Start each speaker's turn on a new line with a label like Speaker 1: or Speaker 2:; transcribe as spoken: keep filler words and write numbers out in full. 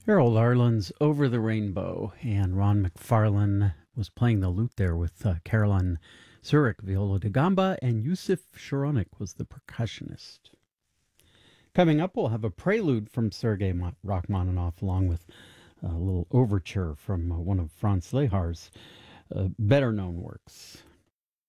Speaker 1: Harold Arlen's Over the Rainbow, and Ron McFarlane was playing the lute there with uh, Caroline Zurich, viola da gamba, and Yusuf Sharonik was the percussionist. Coming up, we'll have a prelude from Sergei Rachmaninoff, along with a little overture from uh, one of Franz Lehar's uh, better known works.